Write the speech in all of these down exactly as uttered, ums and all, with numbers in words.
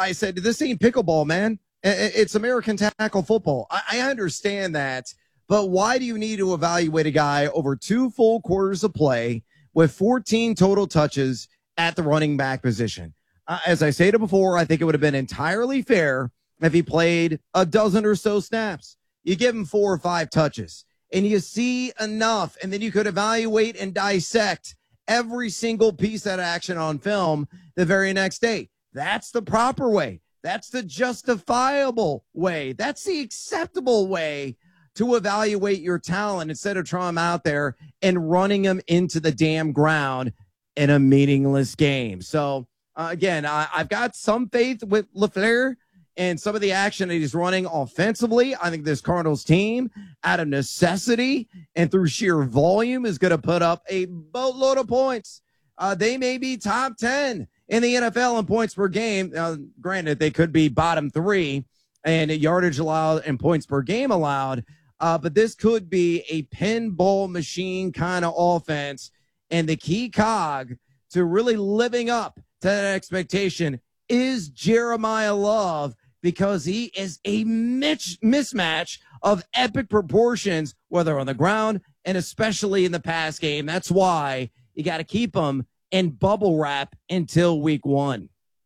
guy said, this ain't pickleball, man. It's American tackle football. I understand that, but why do you need to evaluate a guy over two full quarters of play with fourteen total touches at the running back position? Uh, as I stated before, I think it would have been entirely fair if he played a dozen or so snaps. You give him four or five touches, and you see enough, and then you could evaluate and dissect every single piece of action on film the very next day. That's the proper way. That's the justifiable way. That's the acceptable way to evaluate your talent instead of throwing him out there and running him into the damn ground in a meaningless game. So, uh, again, I, I've got some faith with LaFleur and some of the action that he's running offensively. I think this Cardinals team, out of necessity and through sheer volume, is going to put up a boatload of points. Uh, they may be top ten in the N F L in points per game. Uh, granted, they could be bottom three in yardage allowed and points per game allowed. Uh, but this could be a pinball machine kind of offense. And the key cog to really living up to that expectation is Jeremiah Love, because he is a mitch- mismatch of epic proportions, whether on the ground and especially in the pass game. That's why you got to keep him in bubble wrap until week one.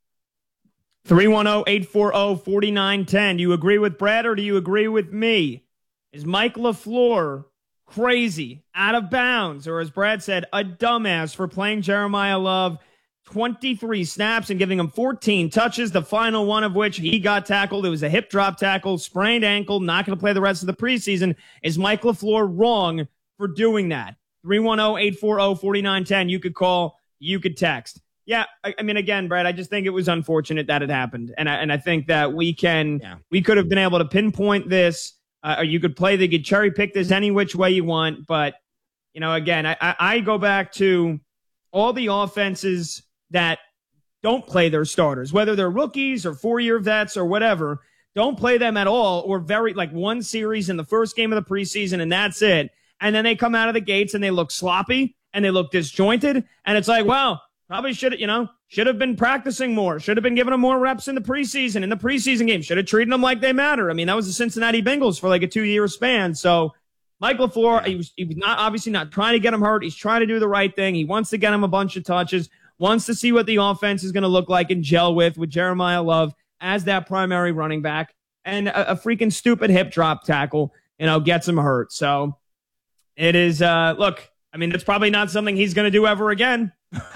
three one zero, eight four zero, four nine one zero. Do you agree with Brad or do you agree with me? Is Mike LaFleur crazy, out of bounds, or as Brad said, a dumbass for playing Jeremiah Love twenty-three snaps and giving him fourteen touches, the final one of which he got tackled? It was a hip drop tackle, sprained ankle, not going to play the rest of the preseason. Is Mike LaFleur wrong for doing that? three one zero, eight four zero, four nine one zero. You could call, you could text. Yeah, I, I mean, again, Brad, I just think it was unfortunate that it happened. And I, and I think that we can, yeah. we could have been able to pinpoint this, uh, or you could play, they could cherry pick this any which way you want. But, you know, again, I, I, I go back to all the offenses that don't play their starters, whether they're rookies or four-year vets or whatever, don't play them at all, or very like one series in the first game of the preseason and that's it. And then they come out of the gates and they look sloppy and they look disjointed. And it's like, wow, probably should have, you know, should have been practicing more, should have been giving them more reps in the preseason, in the preseason game, should have treated them like they matter. I mean, that was the Cincinnati Bengals for like a two-year span. So Mike LaFleur, yeah. he was, he was not obviously not trying to get him hurt. He's trying to do the right thing. He wants to get him a bunch of touches, wants to see what the offense is going to look like and gel with, with Jeremiah Love as that primary running back, and a, a freaking stupid hip drop tackle, you know, gets him hurt. So it is, uh, look, I mean, it's probably not something he's going to do ever again,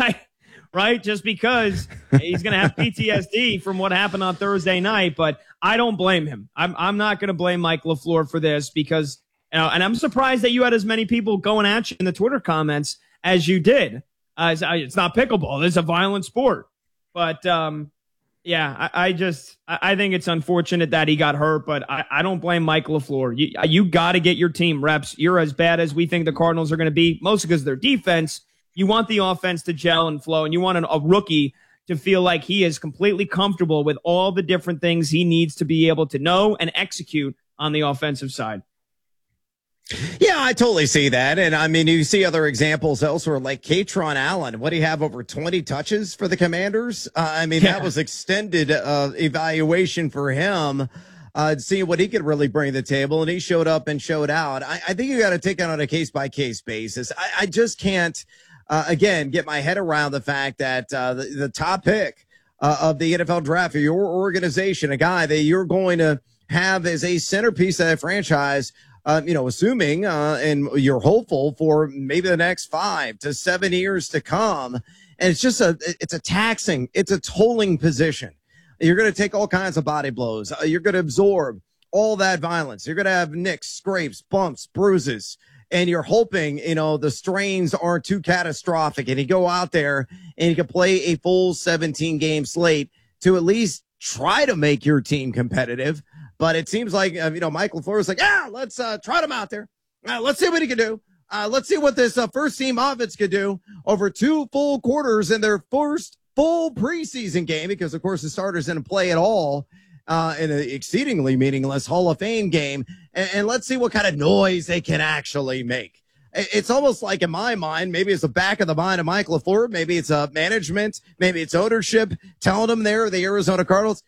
right? Just because he's going to have P T S D from what happened on Thursday night, but I don't blame him. I'm, I'm not going to blame Mike LaFleur for this because, you know, and I'm surprised that you had as many people going at you in the Twitter comments as you did. Uh, it's, it's not pickleball. It's a violent sport. But, um, yeah, I, I just I think it's unfortunate that he got hurt, but I, I don't blame Mike LaFleur. You, you got to get your team reps. You're as bad as we think the Cardinals are going to be, mostly because of their defense. You want the offense to gel and flow, and you want an, a rookie to feel like he is completely comfortable with all the different things he needs to be able to know and execute on the offensive side. Yeah, I totally see that. And I mean, you see other examples elsewhere, like Katron Allen. What do you have, over twenty touches for the Commanders? Uh, I mean, yeah. that was extended uh, evaluation for him, uh, seeing what he could really bring to the table. And he showed up and showed out. I, I think you got to take it on a case by case basis. I, I just can't, uh, again, get my head around the fact that uh, the, the top pick uh, of the N F L draft for your organization, a guy that you're going to have as a centerpiece of that franchise, Uh, you know, assuming uh, and you're hopeful for maybe the next five to seven years to come. And it's just a, it's a taxing, it's a tolling position. You're going to take all kinds of body blows. Uh, you're going to absorb all that violence. You're going to have nicks, scrapes, bumps, bruises. And you're hoping, you know, the strains aren't too catastrophic. And you go out there and you can play a full seventeen game slate to at least try to make your team competitive. But it seems like, uh, you know, Mike LaFleur is like, yeah, let's uh, trot him out there. Uh, let's see what he can do. Uh, let's see what this uh, first team offense could do over two full quarters in their first full preseason game, because, of course, the starters didn't play at all uh, in an exceedingly meaningless Hall of Fame game. And, and let's see what kind of noise they can actually make. It's almost like, in my mind, maybe it's the back of the mind of Mike LaFleur. Maybe it's uh, management. Maybe it's ownership telling them there, the Arizona Cardinals,